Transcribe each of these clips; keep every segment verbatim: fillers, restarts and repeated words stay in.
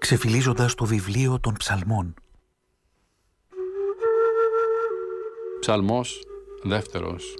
ξεφυλίζοντας το βιβλίο των ψαλμών. Ψαλμός δεύτερος.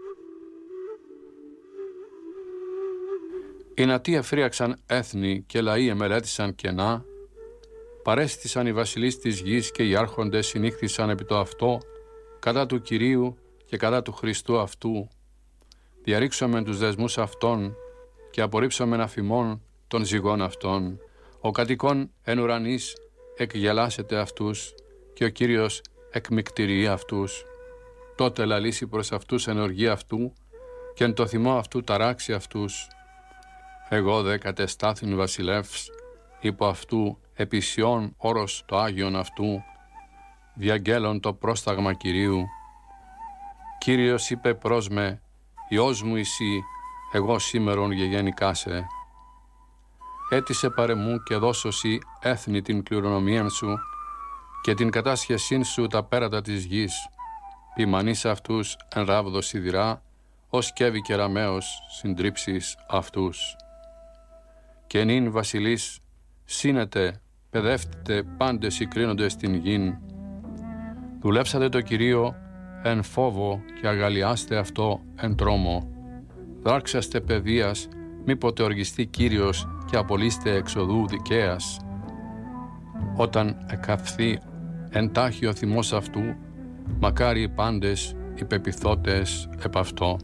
Οι νατοί εφρίαξαν έθνη και λαοί εμελέτησαν κενά, παρέστησαν οι βασιλείς της γης και οι άρχοντες συνήχθησαν επί το αυτό, κατά του Κυρίου και κατά του Χριστού αυτού. Διαρρήξομεν τους δεσμούς αυτών και απορρίψομεν αφημών των ζυγών αυτών. Ο κατοικών εν ουρανής εκγελάσεται αυτούς και ο Κύριος εκμυκτηριεί αυτούς. Τότε λαλήσει προς αυτούς εν οργή αυτού και εν το θυμό αυτού ταράξει αυτούς. Εγώ δε κατεστάθην βασιλεύς, υπό αυτού επισιών όρος το Άγιον αυτού, διαγγέλων το πρόσταγμα Κυρίου. Κύριος είπε προς με, Υιός μου εσύ, εγώ σήμερον γεγεννικάσε. Έτησε παρεμού και δώσωσι έθνη την κληρονομία σου και την κατάσχεσήν σου τα πέρατα της γης. Ποιμανείς αυτούς εν ράβδο σιδηρά, ως κέβη κεραμαίος συντρίψεις αυτούς. Και νυν βασιλείς σύνετε, παιδεύτητε πάντες συγκρίνονται στην γην. Δουλέψατε το Κυρίο εν φόβο και αγαλιάστε αυτό εν τρόμο. Δράξαστε παιδείας, μήποτε οργιστεί Κύριος και απολύστε εξοδού δικαίας. Όταν εκαυθεί εντάχει ο θυμός αυτού, μακάρι οι πάντες οι πεποιθώτες επ' αυτό.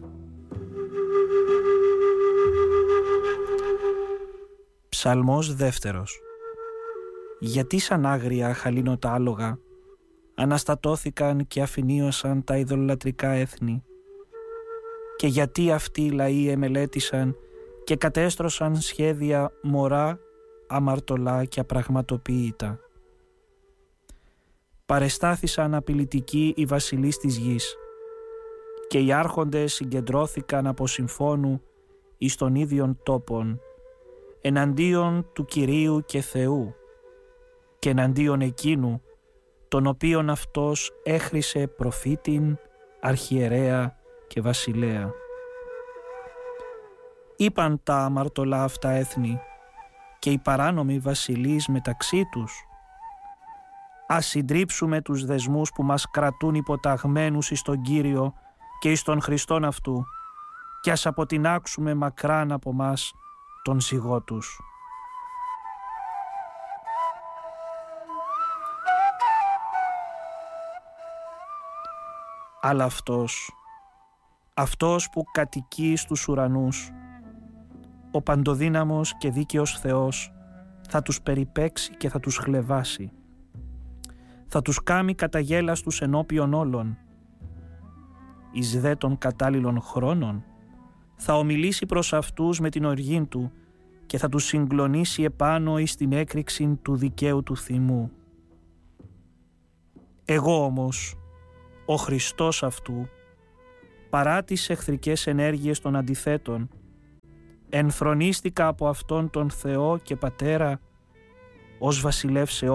Ψαλμός δεύτερος. Γιατί σαν άγρια χαλίνω τα άλογα, αναστατώθηκαν και αφηνίωσαν τα ειδωλολατρικά έθνη. Και γιατί αυτοί οι λαοί εμελέτησαν και κατέστρωσαν σχέδια μωρά, αμαρτωλά και απραγματοποιητά. Παρεστάθησαν απειλητικοί οι βασιλείς της γης και οι άρχοντες συγκεντρώθηκαν από συμφώνου εις των ίδιων τόπων εναντίον του Κυρίου και Θεού και εναντίον εκείνου τον οποίον αυτός έχρισε προφήτην, αρχιερέα και βασιλέα. Είπαν τα αμαρτωλά αυτά έθνη και οι παράνομοι βασιλείς μεταξύ τους, ας συντρίψουμε τους δεσμούς που μας κρατούν υποταγμένους εις τον Κύριο και εις τον Χριστόν αυτού και ας αποτινάξουμε μακράν από μας τον ζυγό τους. Αλλά αυτός, αυτός που κατοικεί στους ουρανούς, ο παντοδύναμος και δίκαιος Θεός, θα τους περιπέξει και θα τους χλεβάσει. Θα τους κάμει καταγέλαστους ενώπιον όλων. Εις δε των κατάλληλων χρόνων θα ομιλήσει προς αυτούς με την οργήν του και θα τους συγκλονίσει επάνω εις την έκρηξη του δικαίου του θυμού. Εγώ όμως, ο Χριστός αυτού, παρά τις εχθρικές ενέργειες των αντιθέτων, ενθρονίστηκα από Αυτόν τον Θεό και Πατέρα ως βασιλεύς αιώνας.